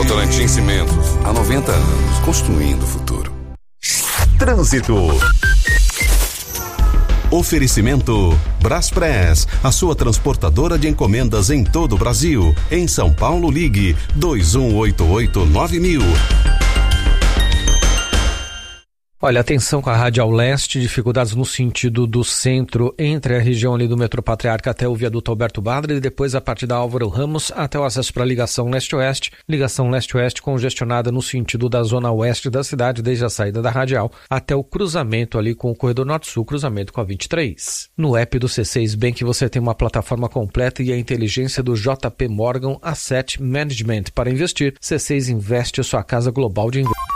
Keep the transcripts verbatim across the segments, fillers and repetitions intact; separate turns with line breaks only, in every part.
Votorantim Cimentos, há noventa anos, construindo o futuro.
Trânsito. Oferecimento Braspress, a sua transportadora de encomendas em todo o Brasil. Em São Paulo, ligue dois um oito oito nove mil.
Olha, atenção com a Radial Leste, dificuldades no sentido do centro, entre a região ali do Metrô Patriarca até o viaduto Alberto Badra e depois a partir da Álvaro Ramos até o acesso para a ligação leste-oeste. Ligação leste-oeste congestionada no sentido da zona oeste da cidade, desde a saída da Radial até o cruzamento ali com o Corredor Norte-Sul, cruzamento com a vinte e três. No app do C seis Bank você tem uma plataforma completa e a inteligência do J P Morgan Asset Management para investir. C seis Investe, sua casa global de investimento.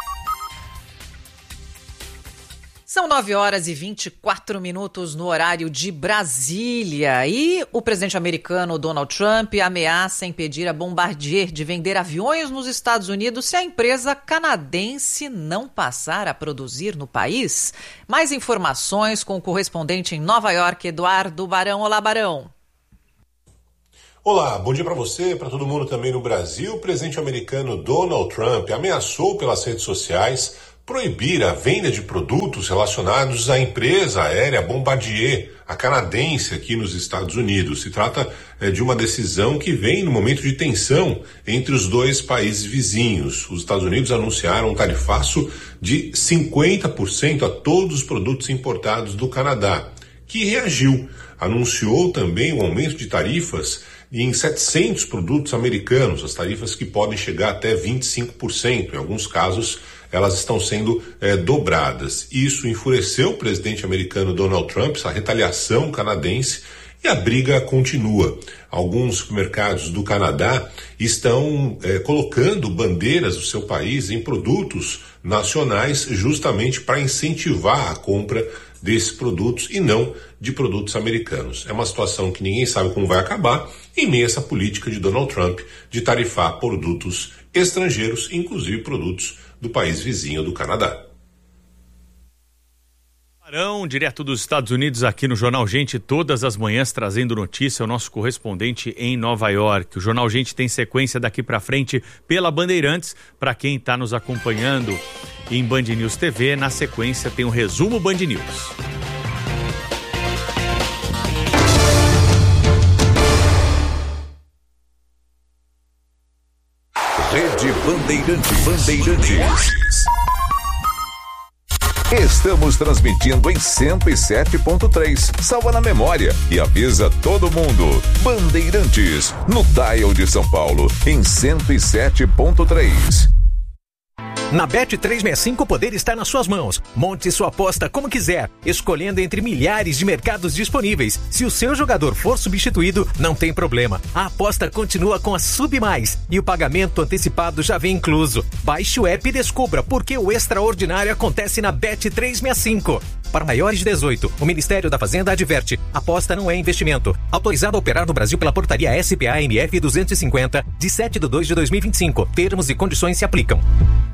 São nove horas e vinte e quatro minutos no horário de Brasília. E o presidente americano Donald Trump ameaça impedir a Bombardier de vender aviões nos Estados Unidos se a empresa canadense não passar a produzir no país. Mais informações com o correspondente em Nova York, Eduardo Barão. Olá, Barão.
Olá, bom dia para você, para todo mundo também no Brasil. O presidente americano Donald Trump ameaçou pelas redes sociais proibir a venda de produtos relacionados à empresa aérea Bombardier, a canadense aqui nos Estados Unidos. Se trata é, de uma decisão que vem no momento de tensão entre os dois países vizinhos. Os Estados Unidos anunciaram um tarifaço de cinquenta por cento a todos os produtos importados do Canadá, que reagiu. Anunciou também o aumento de tarifas em setecentos produtos americanos, as tarifas que podem chegar até vinte e cinco por cento, em alguns casos elas estão sendo é, dobradas. Isso enfureceu o presidente americano Donald Trump, essa retaliação canadense, e a briga continua. Alguns supermercados do Canadá estão é, colocando bandeiras do seu país em produtos nacionais justamente para incentivar a compra desses produtos e não de produtos americanos. É uma situação que ninguém sabe como vai acabar em meio a essa política de Donald Trump de tarifar produtos estrangeiros, inclusive produtos do país vizinho do Canadá.
Barão, direto dos Estados Unidos, aqui no Jornal Gente, todas as manhãs trazendo notícia, o nosso correspondente em Nova York. O Jornal Gente tem sequência daqui para frente pela Bandeirantes. Para quem está nos acompanhando em Band News T V, na sequência tem o resumo Band News.
Rede Bandeirantes. Bandeirantes. Estamos transmitindo em cento e sete ponto três. Salva na memória e avisa todo mundo. Bandeirantes, no dial de São Paulo, em cento e sete ponto três.
Na Bet trezentos e sessenta e cinco o poder está nas suas mãos. Monte sua aposta como quiser, escolhendo entre milhares de mercados disponíveis. Se o seu jogador for substituído, não tem problema. A aposta continua com a Submais e o pagamento antecipado já vem incluso. Baixe o app e descubra por que o extraordinário acontece na Bet trezentos e sessenta e cinco. Para maiores de dezoito, o Ministério da Fazenda adverte: aposta não é investimento. Autorizado a operar no Brasil pela portaria S P A M F duzentos e cinquenta, de sete de dois de dois mil e vinte e cinco. Termos e condições se aplicam.